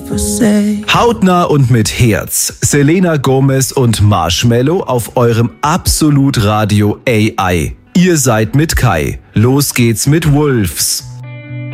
Hautnah und mit Herz. Selena Gomez und Marshmello auf eurem Absolut Radio AI. Ihr seid mit Kai. Los geht's mit Wolves.